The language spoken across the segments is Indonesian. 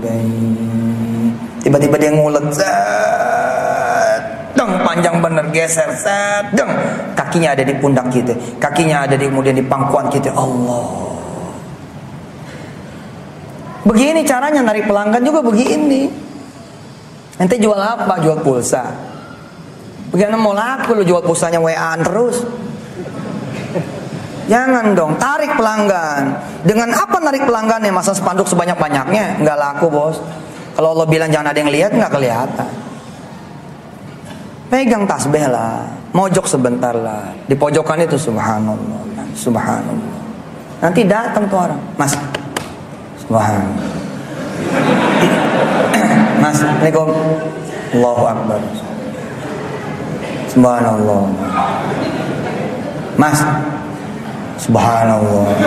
Tiba-tiba dia ngulet, panjang bener, geser, kakinya ada di pundak kita, kakinya ada kemudian di pangkuan kita. Allah. Begini caranya narik pelanggan juga begini. Ente jual apa? Jual pulsa. Bagaimana mau laku lu jual pulsanya WA-an terus? Jangan dong, tarik pelanggan. Dengan apa narik pelanggannya? Masa spanduk sebanyak-banyaknya? Nggak laku, bos. Kalau Allah bilang jangan ada yang lihat, nggak kelihatan. Pegang tasbih lah, mojok sebentar lah. Di pojokan itu subhanallah, subhanallah. Nanti datang tuh orang, Mas, subhanallah. Mas, Assalamualaikum. Allahu Akbar. Subhanallah. Mas, subhanallah.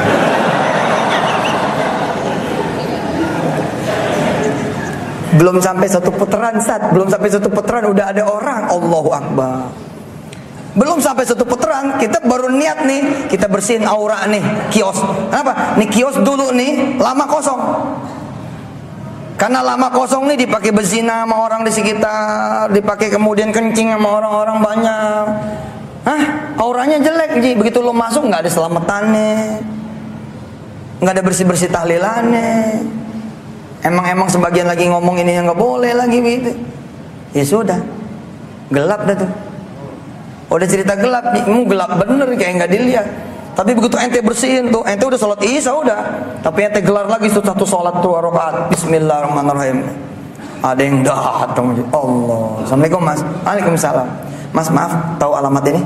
Belum sampai satu putaran, belum sampai satu putaran udah ada orang. Allahu Akbar. Belum sampai satu putaran, kita baru niat nih, kita bersihin aura nih, kios. Kenapa? Nih kios dulu nih lama kosong. Karena lama kosong nih dipakai berzina sama orang di sekitar, dipakai kemudian kencing sama orang-orang banyak. Auranya jelek, Ji. Begitu lo masuk nggak ada selamatannya, nggak ada bersih-bersih tahlilannya. Emang sebagian lagi ngomong ini yang nggak boleh lagi gitu. Ya sudah, gelap dah tuh. Udah cerita gelap, gelap bener kayak nggak dilihat. Tapi begitu ente bersihin tuh, ente udah sholat isya udah. Tapi ente gelar lagi tuh satu sholat tuh rakaat. Bismillahirrahmanirrahim. Ada yang datang. Allah. Assalamualaikum Mas. Waalaikumsalam. Mas maaf, tahu alamat ini?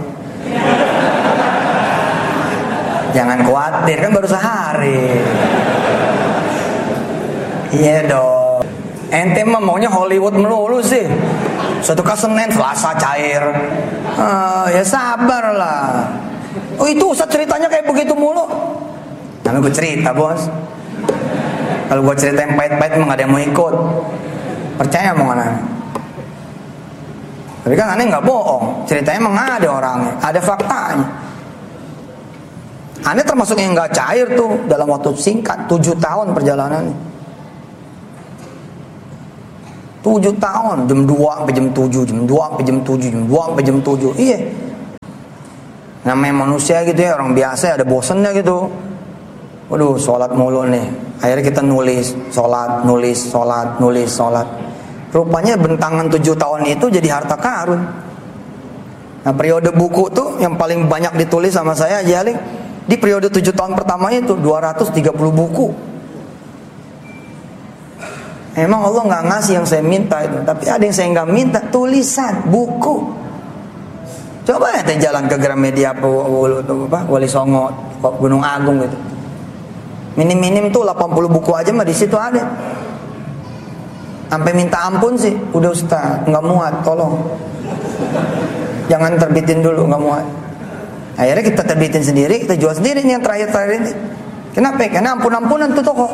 Jangan khawatir, kan baru sehari. Iya dong. Ente mah maunya Hollywood melulu sih. Suatu ke Senin, Selasa cair. Ya sabar lah. Oh itu Ustaz ceritanya kayak begitu mulu. Namanya gue cerita, bos. Kalau gue cerita yang pahit-pahit emang gak ada yang mau ikut. Percaya mau mana? Tapi kan aneh gak bohong. Ceritanya emang ada orangnya, ada faktanya. Aneh termasuk yang gak cair tuh dalam waktu singkat, 7 tahun perjalanannya. 7 tahun, jam 2 sampai jam 7, jam 2 sampai jam 7, jam 2 sampai jam 7. Iya. Namanya manusia gitu ya, orang biasa ada bosennya gitu. Waduh, sholat mulu nih. Akhirnya kita nulis, sholat, nulis, sholat, nulis, sholat. Rupanya bentangan 7 tahun itu jadi harta karun. Nah periode buku tuh yang paling banyak ditulis sama saya Jalik, di periode 7 tahun pertamanya itu 230 buku. Emang Allah gak ngasih yang saya minta itu, tapi ada yang saya gak minta, tulisan, buku. Coba ya jalan ke Gramedia Wali Songo, Gunung Agung gitu. Minim-minim tuh 80 buku aja mah di situ ada. Sampai minta ampun sih, udah Ustaz, nggak muat, tolong. Jangan terbitin dulu, nggak muat. Akhirnya kita terbitin sendiri, kita jual sendiri nih yang terakhir ini. Kenapa? Karena ampun-ampunan tuh toko.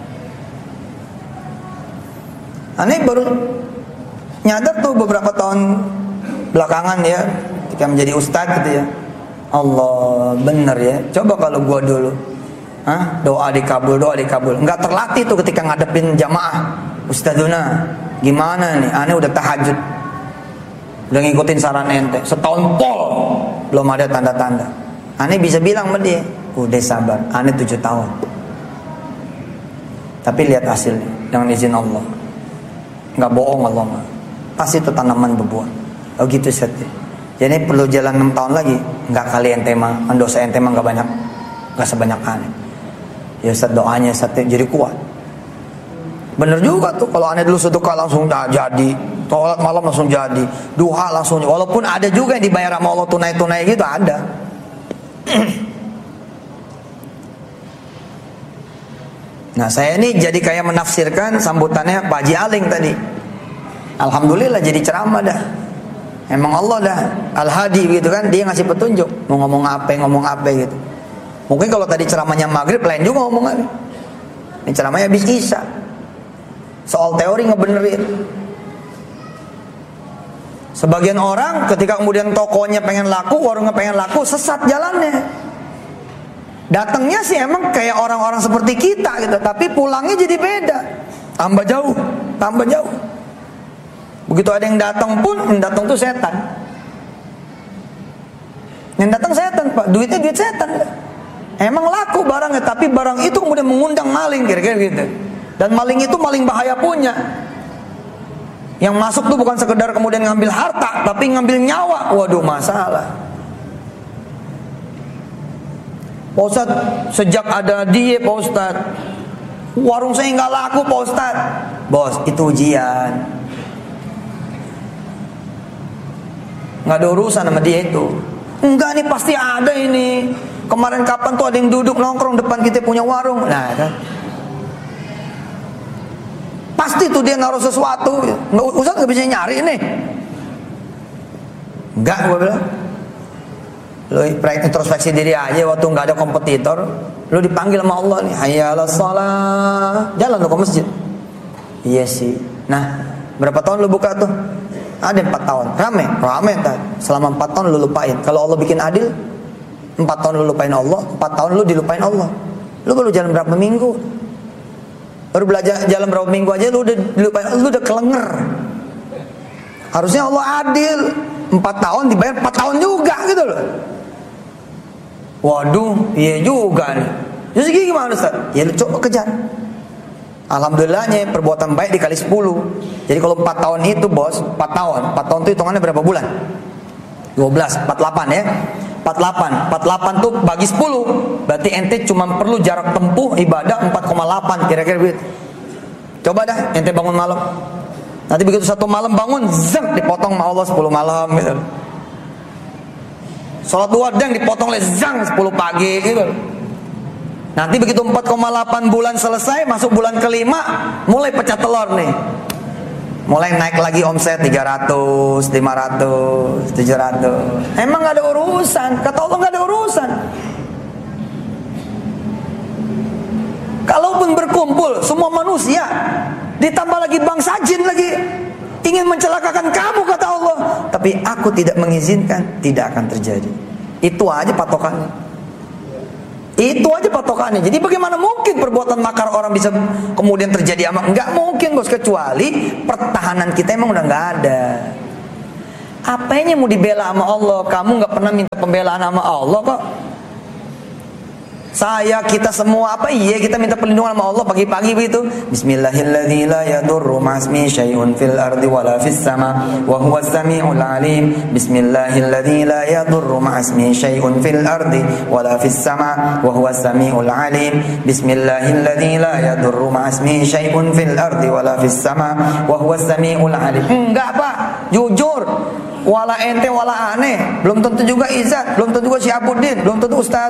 Aneh baru nyadar tuh beberapa tahun belakangan ya. Ketika menjadi ustadz gitu ya, Allah bener ya. Coba kalau gua dulu, doa dikabul, nggak terlatih tuh ketika ngadepin jamaah. Ustadzuna, gimana nih? Aneh udah tahajud, udah ngikutin saran ente, setahun pol, belum ada tanda-tanda. Aneh bisa bilang sama dia, udah sabar, aneh 7 tahun. Tapi lihat hasilnya, dengan izin Allah. Nggak bohong Allah mah, pasti itu tanaman berbuah. Oh gitu setnya. Jadi perlu jalan 6 tahun lagi. Enggak kali ente mah, dosa ente mah enggak banyak, enggak sebanyak aneh. Ya Ustaz doanya Ustaz jadi kuat. Bener juga tuh kalau aneh dulu sedekah langsung jadi, sholat malam langsung jadi, duha langsung. Walaupun ada juga yang dibayar sama Allah tunai-tunai gitu ada. Nah saya ini jadi kayak menafsirkan sambutannya Pak Haji Aling tadi. Alhamdulillah jadi ceramah dah. Emang Allah dah Al-Hadi gitu kan, dia ngasih petunjuk mau ngomong apa gitu. Mungkin kalau tadi ceramahnya maghrib lain juga ngomongannya. Ini ceramahnya habis isya, soal teori ngebenerin. Sebagian orang ketika kemudian tokonya pengen laku, warungnya pengen laku, sesat jalannya. Datangnya sih emang kayak orang-orang seperti kita gitu, tapi pulangnya jadi beda. tambah jauh, tambah jauh. Begitu ada yang datang pun, yang datang tuh setan. Yang datang setan, Pak. Duitnya duit setan. Emang laku barangnya, tapi barang itu kemudian mengundang maling, kira-kira gitu. Dan maling itu maling bahaya punya. Yang masuk tuh bukan sekedar kemudian ngambil harta, tapi ngambil nyawa. Waduh, masalah. Pak Ustadz, sejak ada dia Pak Ustadz, warung saya nggak laku Pak Ustadz. Bos, itu ujian. Nggak ada urusan sama dia itu. Enggak nih, pasti ada ini. Kemarin kapan tuh ada yang duduk nongkrong depan kita punya warung. Nah kan, pasti tuh dia naruh sesuatu. Ustadz nggak bisa nyari nih. Enggak, gue bilang. Lo introspeksi diri aja waktu nggak ada kompetitor. Lo dipanggil sama Allah nih, hayya 'alas shalah. Jalan lo ke masjid. Iya sih. Nah, berapa tahun lo buka tuh? Ada 4 tahun. Rame tak? Selama 4 tahun lu lupain. Kalau Allah bikin adil, 4 tahun lu lupain Allah, 4 tahun lu dilupain Allah. Lu baru jalan berapa minggu? Baru belajar jalan berapa minggu aja lu udah dilupain, lu udah kelenger. Harusnya Allah adil. 4 tahun dibayar 4 tahun juga gitu loh. Waduh, iya juga nih. Jadi gimana Ustaz? Ya lu coba kejar. Alhamdulillahnya perbuatan baik dikali 10. Jadi kalau 4 tahun itu bos, 4 tahun itu hitungannya berapa bulan? 12, 48 ya. 48 tuh bagi 10. Berarti ente cuma perlu jarak tempuh ibadah 4,8 kira-kira begitu. Coba dah ente bangun malam. Nanti begitu satu malam bangun, zeng dipotong sama Allah 10 malam gitu. Salat duha deng dipotong oleh zang 10 pagi gitu. Nanti begitu 4,8 bulan selesai, masuk bulan kelima, mulai pecah telur nih. Mulai naik lagi omset 300, 500, 700. Emang gak ada urusan. Kata Allah gak ada urusan. Kalaupun berkumpul semua manusia, ditambah lagi bangsa jin lagi, ingin mencelakakan kamu kata Allah, tapi aku tidak mengizinkan, tidak akan terjadi. Itu aja patokannya. Itu aja patokannya. Jadi bagaimana mungkin perbuatan makar orang bisa kemudian terjadi amak? Enggak mungkin bos, kecuali pertahanan kita emang udah nggak ada. Apanya mau dibela sama Allah? Kamu nggak pernah minta pembelaan sama Allah kok. Saya, kita semua apa? Iya, kita minta perlindungan sama Allah pagi-pagi begitu. Bismillahirrahmanirrahim. La yadurru ma'asmi syai'un fil ardi wala fis sama wa huwas samiul alim. Bismillahirrahmanirrahim. La yadurru ma'asmi syai'un fil ardi wala fis sama wa huwas samiul alim. Bismillahirrahmanirrahim. La yadurru ma'asmi syai'un fil ardi wala fis sama wa huwas samiul alim. Enggak, Pak. Jujur. Wala ente wala aneh, belum tentu juga Izzat, belum tentu juga Syihabuddin, belum tentu Ustaz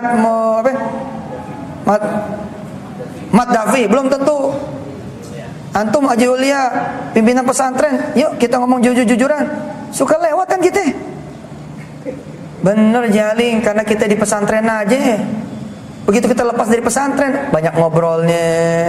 Mat Dafi, belum tentu. Antum Haji Ulia, pimpinan pesantren, yuk kita ngomong jujur-jujuran. Suka lewat kan kita? Bener Jaling, karena kita di pesantren aja. Begitu kita lepas dari pesantren, banyak ngobrolnya.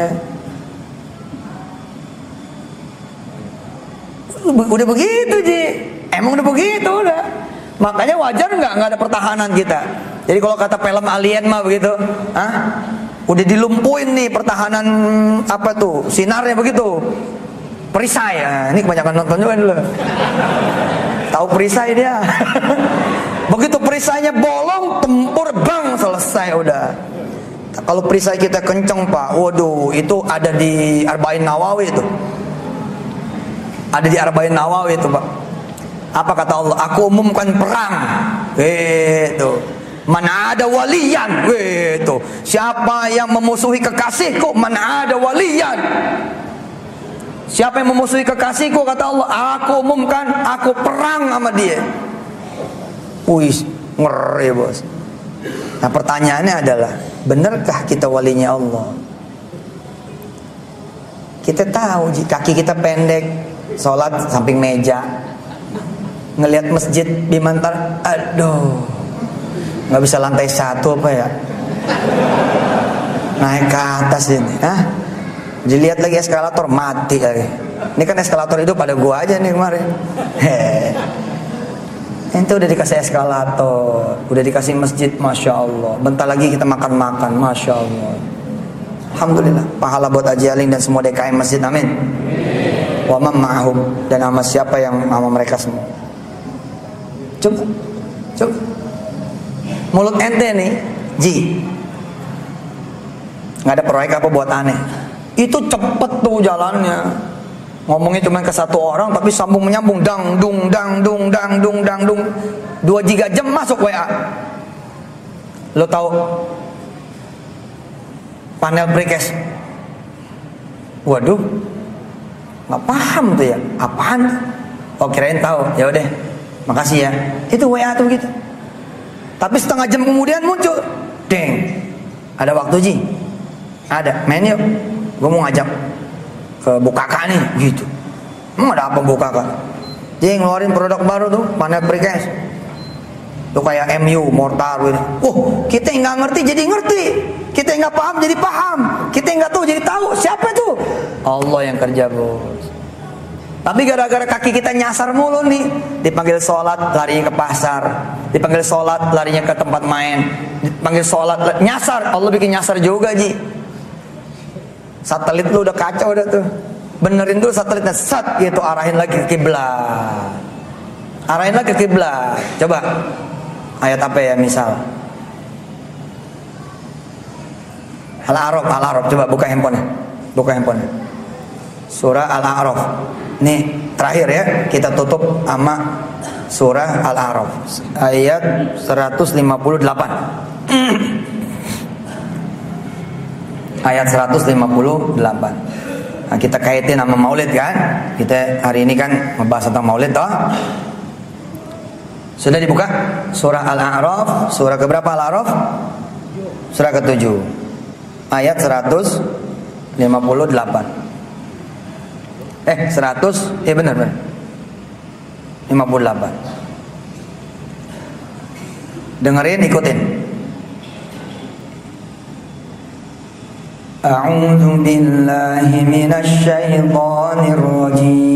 Udah begitu Ji. Emang udah begitu udah. Makanya wajar nggak ada pertahanan kita. Jadi kalau kata film Alien mah begitu, udah dilumpuin nih pertahanan apa tuh sinarnya begitu. Perisai, ini kebanyakan nonton juga dulu. Tahu perisai dia. Begitu perisainya bolong, tempur bang selesai udah. Kalau perisai kita kenceng Pak, waduh itu ada di Arba'in Nawawi itu. Ada di Arba'in Nawawi itu Pak. Apa kata Allah? Aku umumkan perang. Itu. Mana ada waliyan. Itu. Siapa yang memusuhi kekasihku? Mana ada waliyan. Siapa yang memusuhi kekasihku? Kata Allah. Aku umumkan. Aku perang sama dia. Wih, ngeri bos. Nah pertanyaannya adalah, benarkah kita walinya Allah? Kita tahu kaki kita pendek, sholat samping meja, ngelihat masjid Bimantara, aduh, nggak bisa lantai 1 apa ya, naik ke atas ini, dilihat lagi eskalator mati lagi. Ini kan eskalator itu pada gua aja nih kemarin. Ente udah dikasih eskalator, udah dikasih masjid, masya Allah. Bentar lagi kita makan-makan, masya Allah. Alhamdulillah. Pahala buat Haji Aling dan semua DKM masjid, amin. Wa man ma'ahum, dan sama siapa yang sama mereka semua. Coba. Mulut ente nih, Ji. Nggak ada proyek apa buat aneh. Itu cepet tuh jalannya. Ngomongnya cuma ke satu orang tapi sambung menyambung, dang dung 2 giga jam masuk WA. Lo tahu panel precast? Waduh, nggak paham tuh ya, apaan? Oh kirain tahu, ya udah, makasih ya. Itu WA tuh gitu. Tapi setengah jam kemudian muncul, deng, ada waktu Ji? Ada, main yuk. Gue mau ngajak ke Bukaka nih, gitu. Ada apa Bukaka? Dia ngeluarin produk baru tuh, panel precast. Tuh kayak MU, mortar gitu. Kita nggak ngerti jadi ngerti. Kita nggak paham jadi paham. Kita nggak tahu jadi tahu. Siapa tuh? Allah yang kerja, bos. Tapi gara-gara kaki kita nyasar mulu nih, dipanggil sholat larinya ke pasar, dipanggil sholat larinya ke tempat main, dipanggil sholat nyasar, Allah bikin nyasar juga Ji. Satelit lu udah kacau udah tuh, benerin dulu satelitnya, sat gitu, arahin lagi ke kiblat, arahin lagi ke kiblat. Coba ayat apa ya, misal Al-A'raf, coba buka handphone, surah Al-A'raf. Nih terakhir ya, kita tutup sama surah Al-A'raf ayat 158. Ayat 158. Nah, kita kaitin sama Maulid kan? Kita hari ini kan membahas tentang Maulid toh. Sudah dibuka surah Al-A'raf, surah keberapa Al-A'raf? Surah ke-7. Ayat 158. 100, benar. 58. Dengerin, ikutin. A'udzu billahi minasy syaithanir rajim.